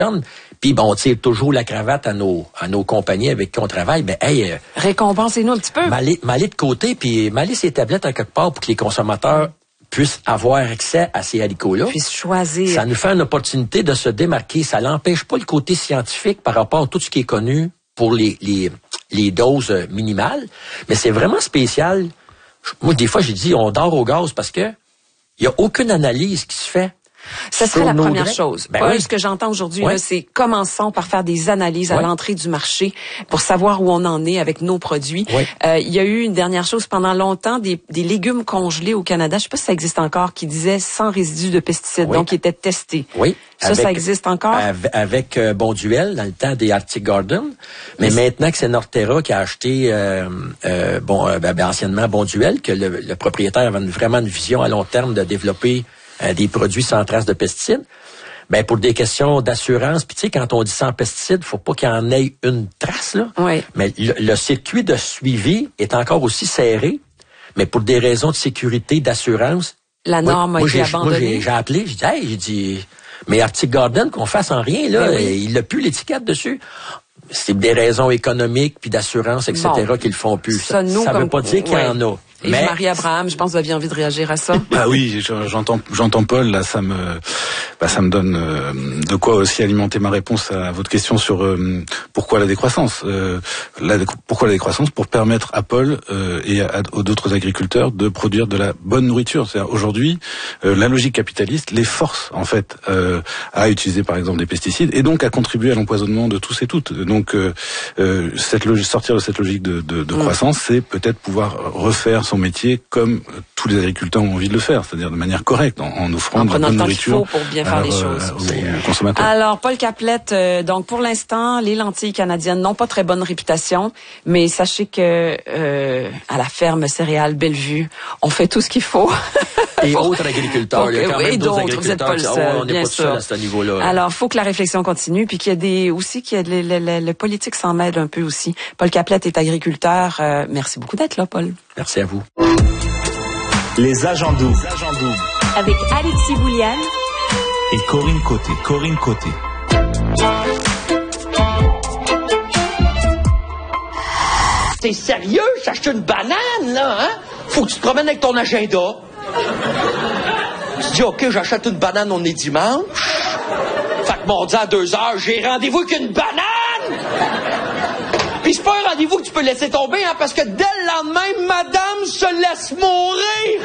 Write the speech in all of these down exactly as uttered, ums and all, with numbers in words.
Puis bon, on tire toujours la cravate à nos à nos compagnies avec qui on travaille. Ben hey, euh, récompensez-nous un petit peu. M'aller, m'aller de côté, puis m'aller ces tablettes à quelque part pour que les consommateurs puissent avoir accès à ces haricots-là. Puissent choisir. Ça nous fait une opportunité de se démarquer. Ça n'empêche pas le côté scientifique par rapport à tout ce qui est connu pour les les les doses minimales. Mais c'est vraiment spécial. Moi, des fois, j'ai dit, on dort au gaz parce que il y a aucune analyse qui se fait. Ça serait la première grains. chose. Ben Paul, oui. ce que j'entends aujourd'hui, oui. là, c'est commençons par faire des analyses à oui. l'entrée du marché pour savoir où on en est avec nos produits. Oui. Euh, il y a eu une dernière chose pendant longtemps, des, des légumes congelés au Canada, je sais pas si ça existe encore, qui disaient sans résidus de pesticides, oui. donc qui étaient testés. Oui. Ça, avec, ça existe encore? Avec, avec euh, Bonduel, dans le temps des Arctic Garden. Mais oui. maintenant que c'est Norterra qui a acheté, euh, euh, bon, euh, ben, anciennement Bonduel, que le, le propriétaire avait une, vraiment une vision à long terme de développer euh, des produits sans traces de pesticides. Ben pour des questions d'assurance, puis tu sais, quand on dit sans pesticides, faut pas qu'il y en ait une trace, là. Oui. Mais le, le circuit de suivi est encore aussi serré, mais pour des raisons de sécurité, d'assurance. La norme moi, a été j'ai, abandonnée. Moi, j'ai, j'ai appelé, j'ai dit, hey, j'ai dit, mais Arctic Garden, qu'on fasse en rien, là, oui. il n'a plus l'étiquette dessus. C'est des raisons économiques, puis d'assurance, et cetera, bon, qu'ils le font plus. Ça ne veut pas dire qu'il y en a. Et mais... Marie-Abraham, je pense que vous aviez envie de réagir à ça. Ah oui, j'entends, j'entends Paul, là, ça me, bah, ça me donne euh, de quoi aussi alimenter ma réponse à votre question sur euh, pourquoi la décroissance. Euh, la, pourquoi la décroissance? Pour permettre à Paul euh, et à, à d'autres agriculteurs de produire de la bonne nourriture. C'est-à-dire aujourd'hui, euh, la logique capitaliste les force en fait euh, à utiliser par exemple des pesticides et donc à contribuer à l'empoisonnement de tous et toutes. Donc euh, euh, cette logique, sortir de cette logique de, de, de mmh. croissance, c'est peut-être pouvoir refaire son métier comme tous les agriculteurs ont envie de le faire, c'est-à-dire de manière correcte, en, en offrant en de la bonne le nourriture pour bien faire alors, les choses. Euh, aux consommateurs. Alors, Paul Caplette, euh, donc pour l'instant, les lentilles canadiennes n'ont pas très bonne réputation, mais sachez que euh, à la ferme céréales Bellevue, on fait tout ce qu'il faut. Et autres agriculteurs, donc, il y a quand même d'autres agriculteurs. Vous êtes pas le seul, oh, on n'est pas tout seul à ce niveau-là. Alors, faut que la réflexion continue, puis qu'il y a des aussi qu'il y a le, le, le, le politique s'en mêle un peu aussi. Paul Caplette est agriculteur. Euh, merci beaucoup d'être là, Paul. Merci à vous. Les agents doubles. Avec Alexis Bouliane et Corinne Côté. Corinne Côté. T'es sérieux? J'achète une banane, là, hein? Faut que tu te promènes avec ton agenda. Tu dis, OK, j'achète une banane, on est dimanche. Fait que mardi à deux heures, j'ai rendez-vous avec une banane! Puis c'est pas un rendez-vous que tu peux laisser tomber, hein, parce que dès le lendemain, madame se laisse mourir!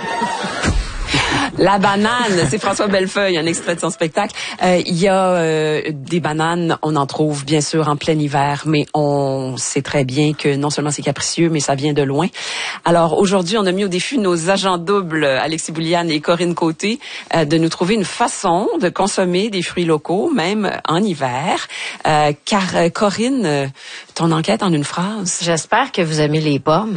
La banane, c'est François Bellefeuille, un extrait de son spectacle. Euh, il y a euh, des bananes, on en trouve bien sûr en plein hiver, mais on sait très bien que non seulement c'est capricieux, mais ça vient de loin. Alors aujourd'hui, on a mis au défi nos agents doubles, Alexis Bouliane et Corinne Côté, euh, de nous trouver une façon de consommer des fruits locaux, même en hiver. Euh, car euh, Corinne, euh, ton enquête en une phrase. J'espère que vous aimez les pommes.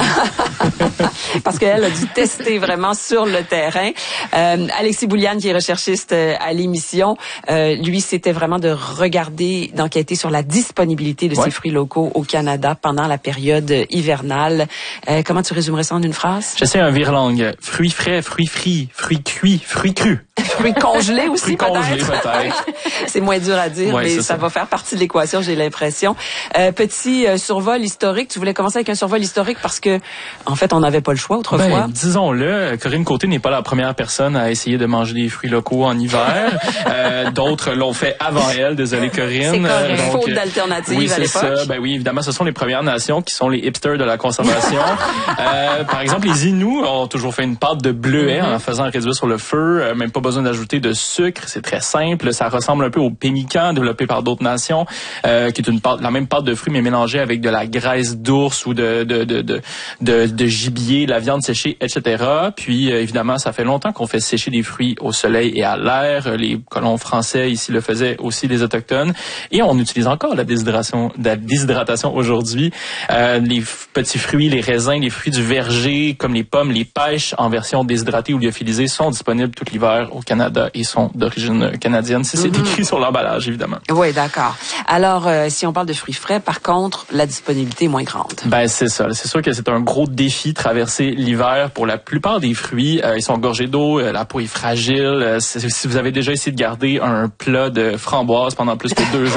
Parce qu'elle a dû tester vraiment sur le terrain. Euh, Alexis Bouliane, qui est recherchiste à l'émission, euh, lui, c'était vraiment de regarder, d'enquêter sur la disponibilité de ouais. ces fruits locaux au Canada pendant la période hivernale. Euh, comment tu résumerais ça en une phrase? J'essaie un virelangue. Fruits frais, fruits frits, fruits cuits, fruits crus. Fruits congelés aussi, fruits peut-être? Congelés, peut-être. C'est moins dur à dire, ouais, mais ça, ça va faire partie de l'équation, j'ai l'impression. Euh, petit euh, survol historique. Tu voulais commencer avec un survol historique parce que, en fait, on n'avait pas le choix autrefois. Ben, disons-le, Corinne Côté n'est pas la première personne à essayer de manger des fruits locaux en hiver. euh, d'autres l'ont fait avant elle. Désolé, Corinne. C'est correct. Donc, faute d'alternative oui, à l'époque. C'est ça. Ben oui, évidemment, ce sont les Premières Nations qui sont les hipsters de la conservation. euh, par exemple, les Inuits ont toujours fait une pâte de bleuet mm-hmm. en la faisant réduire sur le feu. Euh, même pas besoin d'ajouter de sucre. C'est très simple. Ça ressemble un peu au pemmican développé par d'autres nations, euh, qui est une pâte, la même pâte de fruits mais mélangée avec de la graisse d'ours ou de de de de de, de gibier, de la viande séchée, et cetera. Puis euh, évidemment, ça fait longtemps qu'on fait sécher des fruits au soleil et à l'air. Les colons français ici le faisaient aussi, les autochtones. Et on utilise encore la déshydratation, la déshydratation aujourd'hui. Euh, les f- petits fruits, les raisins, les fruits du verger, comme les pommes, les pêches en version déshydratée ou lyophilisée sont disponibles tout l'hiver au Canada et sont d'origine canadienne. Si c'est mm-hmm. écrit sur l'emballage, évidemment. Oui, d'accord. Alors, euh, si on parle de fruits frais, par contre, la disponibilité est moins grande. Ben c'est ça. C'est sûr que c'est un gros défi traverser l'hiver pour la plupart des fruits. Euh, ils sont gorgés d'eau, euh, la peau est fragile. Euh, si vous avez déjà essayé de garder un plat de framboises pendant plus que deux jours,